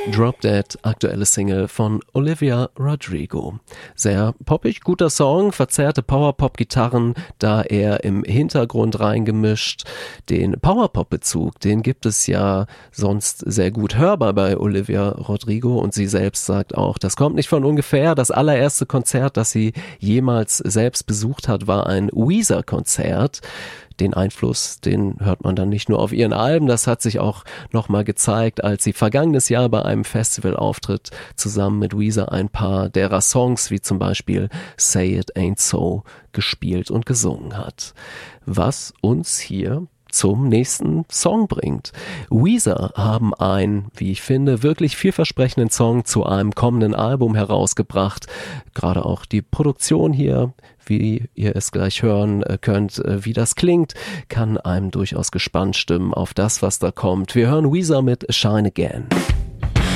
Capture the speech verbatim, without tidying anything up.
Drop Dead, aktuelle Single von Olivia Rodrigo. Sehr poppig, guter Song, verzerrte Powerpop-Gitarren, da er im Hintergrund reingemischt. Den Powerpop-Bezug, den gibt es ja sonst sehr gut hörbar bei Olivia Rodrigo und sie selbst sagt auch, das kommt nicht von ungefähr. Das allererste Konzert, das sie jemals selbst besucht hat, war ein Weezer-Konzert. Den Einfluss, den hört man dann nicht nur auf ihren Alben, das hat sich auch nochmal gezeigt, als sie vergangenes Jahr bei einem Festivalauftritt zusammen mit Weezer ein paar derer Songs, wie zum Beispiel Say It Ain't So, gespielt und gesungen hat. Was uns hier zum nächsten Song bringt. Weezer haben einen, wie ich finde, wirklich vielversprechenden Song zu einem kommenden Album herausgebracht. Gerade auch die Produktion hier, wie ihr es gleich hören könnt, wie das klingt, kann einem durchaus gespannt stimmen auf das, was da kommt. Wir hören Weezer mit Shine Again.